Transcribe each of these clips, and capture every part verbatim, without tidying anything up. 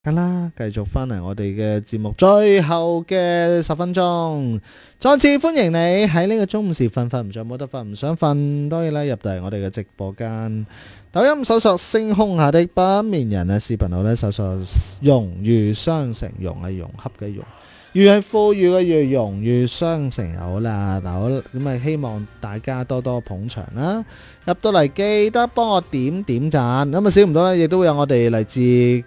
得啦，繼續翻嚟我哋嘅節目，最後嘅十分鐘，再次歡迎你喺呢個中午時分，瞓唔着冇得瞓，唔想瞓，當然啦，入到嚟我哋嘅直播間，抖音搜索星空下的不眠人啊，視頻號呢搜索融裕商城，融係融洽嘅融，裕係富裕嘅裕，融裕商城好啦，嗱好咁啊，希望大家多多捧場啦，入到嚟記得幫我點點讚，咁啊少唔到呢，亦都會有我哋嚟自。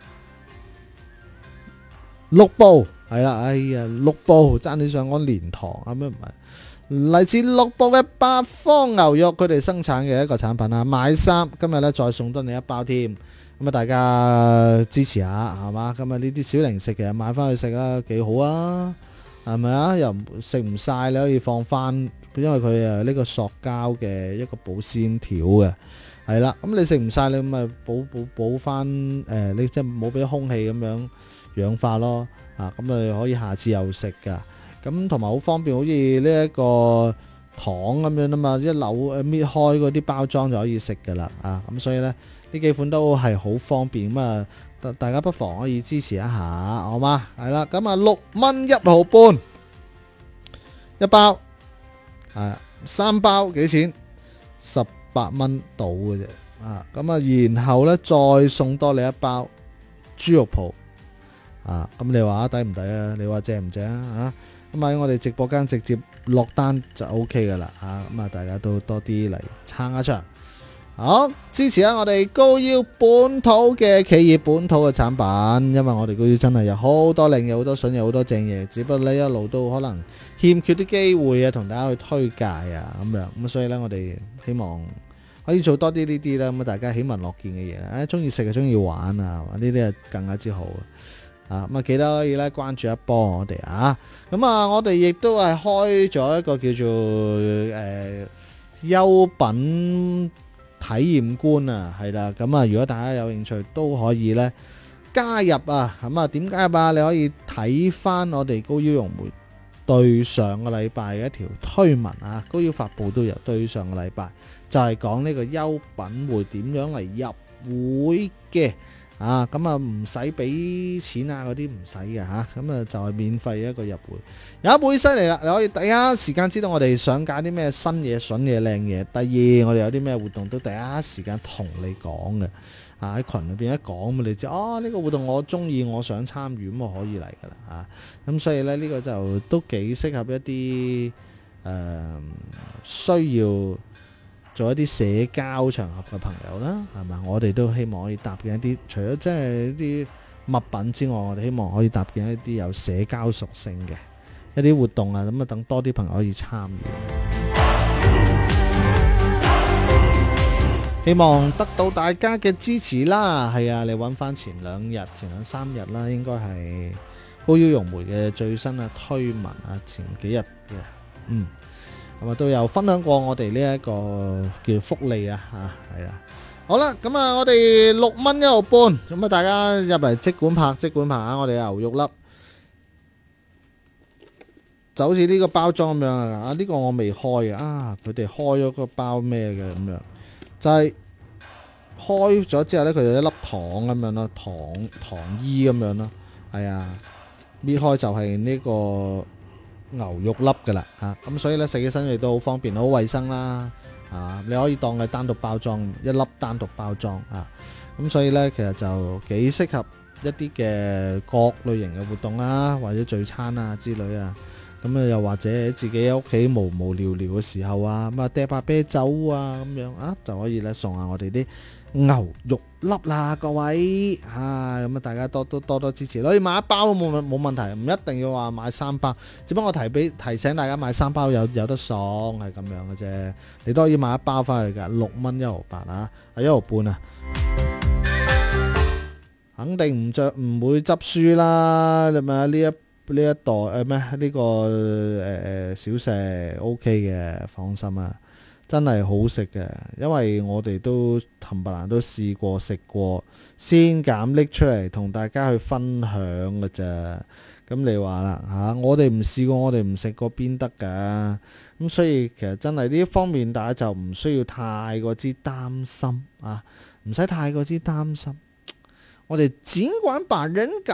六部係啦，哎呀，六部爭啲上講蓮塘啊咩唔係，嚟自六部嘅八方牛肉，佢哋生產嘅一個產品啊，買衫今日咧再送多你一包添，咁啊大家支持下係嘛，咁啊呢啲小零食其實買翻去食啦，幾好啊，係咪啊？又食唔晒你可以放翻，因為佢啊呢個塑膠嘅一個保鮮條嘅，係啦，咁你食唔晒你咪補補補翻誒，你即係冇俾空氣咁樣氧化咯，啊咁啊可以下次又食噶，咁同埋好方便，好似呢一個糖咁樣啊嘛，一扭誒搣開嗰啲包裝就可以食噶啦，啊咁所以咧呢幾款都係好方便，咁啊大家不妨可以支持一下，好嗎？係啦，咁啊六蚊一毫半一包，啊三包幾錢？十八蚊到嘅啫，啊咁啊然後咧再送多你一包豬肉脯。啊，咁你話抵唔抵啊？你話正唔正啊？咁喺我哋直播間直接落單就 O K 噶啦，吓咁啊，大家都多啲嚟撐一場，好支持下我哋高腰本土嘅企業，本土嘅產品，因為我哋高腰真係有好多靚嘢，好多筍嘢，好多正嘢，只不過呢一路都可能欠缺啲機會啊，同大家去推介啊，咁樣咁所以呢，我哋希望可以做多啲呢啲啦，咁啊大家喜聞樂見嘅嘢，誒中意食就中意玩啊，呢啲啊更加之好。啊咁啊，記得可以咧關注一波我哋啊！咁啊，我哋亦都係開咗一個叫做誒優品體驗官啊，係啦。咁啊，如果大家有興趣都可以咧加入啊。咁啊，點加入啊？你可以睇翻我哋高腰融媒對上個禮拜嘅一條推文啊，高腰發布都有對上個禮拜就係講呢個優品會點樣嚟入會嘅。啊，咁啊唔使俾錢啊，嗰啲唔使嘅吓，咁啊就係免費一個入會，有一會犀利啦，你可以第一時間知道我哋想搞啲咩新嘢、筍嘢、靚嘢。第二，我哋有啲咩活動都第一時間同你講嘅，啊喺群裏邊一講，咁你知哦呢個活動我中意，我想參與，咁我可以嚟噶啦，啊咁所以咧呢個就都幾適合一啲誒需要做一啲社交場合嘅朋友啦，係嘛？我哋都希望可以搭建一啲，除咗即係一啲物品之外，我哋希望可以搭建一啲有社交屬性嘅一啲活動啊，咁啊等多啲朋友可以參與。希望得到大家嘅支持啦，係啊！你揾翻前兩日、前兩三日啦，應該係高腰融媒嘅最新嘅推文啊，前幾日嘅，嗯。咁啊都有分享過我哋呢一個叫福利啊吓，係啊，好啦，咁啊我哋六蚊一毫半，咁啊大家入嚟即管拍即管拍啊，我哋牛肉粒就好似呢個包裝咁樣啊，啊呢個我未開啊，啊佢哋開咗個包咩嘅咁樣，就係開咗之後呢，佢有一粒糖咁樣咯，糖糖衣咁樣咯，係啊，搣開就係呢個牛肉粒噶啦吓，咁所以咧食起身亦都好方便，好衛生啦，啊你可以當佢單獨包裝，一粒單獨包裝啊，咁所以咧其實就幾適合一啲嘅各類型嘅活動啦，或者聚餐啊之類啊，咁啊又或者自己喺屋企無無聊聊嘅時候啊，咁啊掟下啤酒啊咁樣啊，就可以咧送下我哋啲牛肉粒啦，各位啊，咁啊大家多多多多支持，可以買一包都冇冇問題，唔一定要話買三包，只不過我提俾提醒大家買三包有有得送，係咁樣嘅啫，你都可以買一包翻去噶，六蚊一毫八啊，係一毫半啊，肯定唔着唔會執輸啦，你咪呢一呢一袋誒咩呢個誒誒小食 O K 嘅，放心啊。真係好食嘅，因為我哋都冚唪唥都試過食過，先敢拎出嚟同大家去分享嘅咋。咁你話啦嚇，我哋唔試過，我哋唔食過邊得㗎？咁所以其實真係呢一方面，大家就唔需要太過之擔心啊，唔使太過之擔心。 我哋盡管把人搞